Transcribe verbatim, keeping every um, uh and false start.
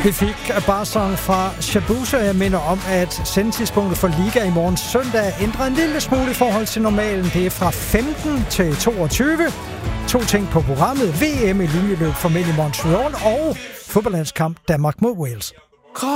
Vi fik Barsong fra Shabusa. Jeg minder om, at sendetidspunktet for Liga i morgen søndag er ændret en lille smule i forhold til normalen. Det er fra femten til toogtyve. To ting på programmet. V M i linjeløb for mænd i Montreal og fodboldlandskamp Danmark mod Wales.